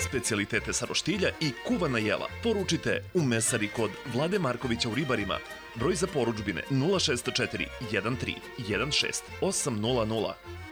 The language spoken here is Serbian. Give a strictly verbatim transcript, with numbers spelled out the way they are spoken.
specijalitete sa roštilja i kuvana jela poručite u mesari kod Vlade Markovića u Ribarima. Broj za poručbine nula šest četiri jedan tri jedan šest osam nula nula.